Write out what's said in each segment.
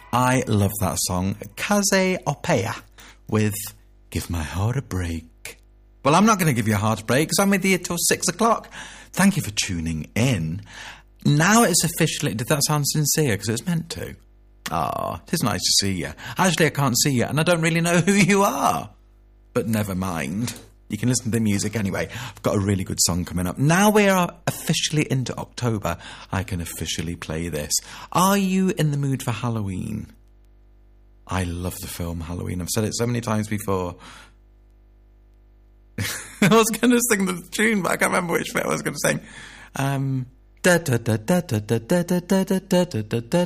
I love that song, Cassiopeia, with Give My Heart a Break. Well, I'm not going to give you a heart break because I'm with you till 6 o'clock. Thank you for tuning in. Now it's officially... Did that sound sincere? Because it's meant to. Ah, it is nice to see you. Actually, I can't see you, and I don't really know who you are. But never mind. You can listen to the music anyway. I've got a really good song coming up. Now we are officially into October, I can officially play this. Are you in the mood for Halloween? I love the film Halloween. I've said it so many times before. I was going to sing the tune, but I can't remember which bit I was going to sing. Da da da da da da da da da da da da da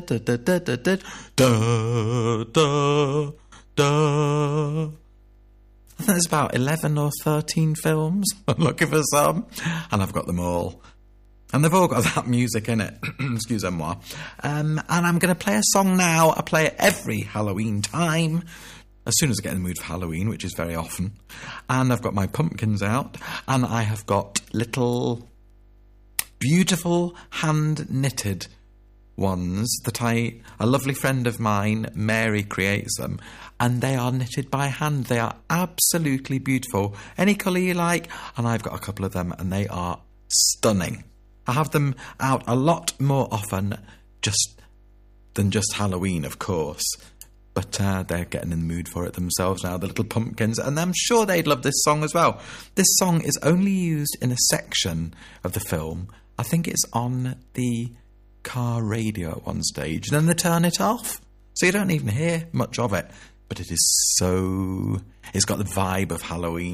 da da. I think there's about 11 or 13 films. I'm looking for some, and I've got them all. And they've all got that music in it. Excusez-moi. And I'm going to play a song now. I play it every Halloween time, as soon as I get in the mood for Halloween, which is very often. And I've got my pumpkins out, and I have got little beautiful hand-knitted ones that a lovely friend of mine, Mary, creates them, and they are knitted by hand. They are absolutely beautiful. Any colour you like, and I've got a couple of them, and they are stunning. I have them out a lot more often than just Halloween, of course. But they're getting in the mood for it themselves now, the little pumpkins, and I'm sure they'd love this song as well. This song is only used in a section of the film. I think it's on the car radio at one stage, then they turn it off, so you don't even hear much of it. But it's got the vibe of Halloween.